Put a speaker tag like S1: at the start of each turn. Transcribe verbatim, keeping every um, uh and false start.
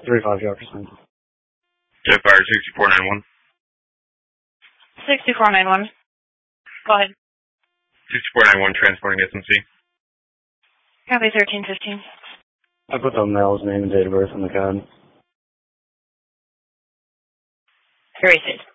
S1: three five Jefferson.
S2: Jetfire sixty-four ninety-one.
S3: sixty-four ninety-one. Go ahead.
S2: sixty-four ninety-one transporting S M C.
S3: Copy thirteen fifteen.
S1: I put the mail's name and date of birth on the card.
S3: Erase it.